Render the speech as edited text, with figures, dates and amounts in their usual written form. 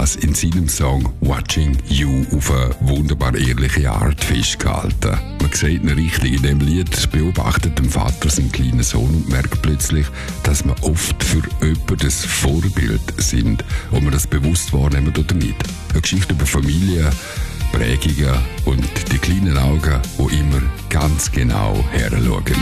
das in seinem Song «Watching You» auf eine wunderbar ehrliche Art festgehalten. Man sieht ihn richtig in dem Lied, beobachtet den Vater seinen kleinen Sohn und merkt plötzlich, dass man oft für jemanden das Vorbild sind, ob man das bewusst wahrnehmen oder nicht. Eine Geschichte über Familie, Prägungen und die kleinen Augen, die immer ganz genau heranschauen.